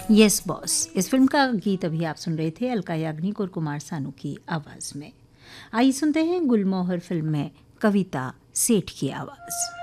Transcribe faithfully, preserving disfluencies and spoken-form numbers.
Yes boss, इस film का गीत अभी आप सुन रहे थे अलका याग्निक और कुमार सानू की आवाज़ में। आइए सुनते हैं गुलमोहर फिल्म में कविता सेठ की आवाज़।